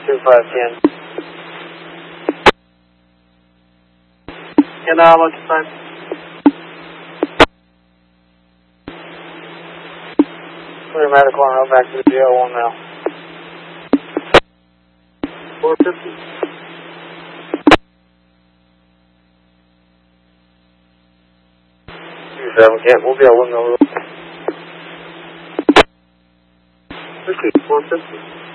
2510. And what's the time? Clear medical on route back to the GL1 now. 450. 27, can't move the L1 now. 450.